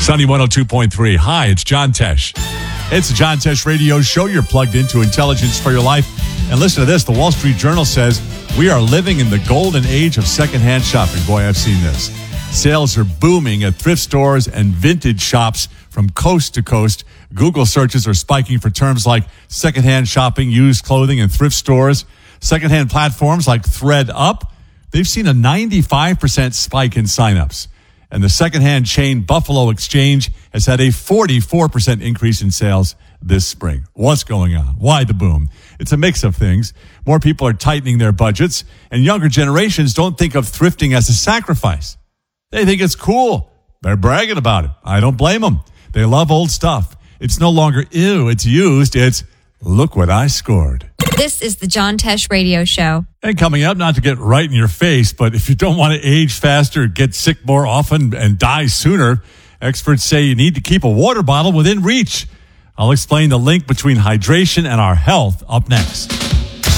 Sunny 102.3. Hi, it's John Tesh. It's the John Tesh Radio Show. You're plugged into intelligence for your life. And listen to this. The Wall Street Journal says we are living in the golden age of secondhand shopping. Boy, I've seen this. Sales are booming at thrift stores and vintage shops from coast to coast. Google searches are spiking for terms like secondhand shopping, used clothing, and thrift stores. Secondhand platforms like ThredUp, they've seen a 95% spike in signups. And the secondhand chain Buffalo Exchange has had a 44% increase in sales this spring. What's going on? Why the boom? It's a mix of things. More people are tightening their budgets, and younger generations don't think of thrifting as a sacrifice. They think it's cool. They're bragging about it. I don't blame them. They love old stuff. It's no longer ew, it's used. It's look what I scored. This is the John Tesh Radio Show. And coming up, not to get right in your face, but if you don't want to age faster, get sick more often, and die sooner, experts say you need to keep a water bottle within reach. I'll explain the link between hydration and our health up next.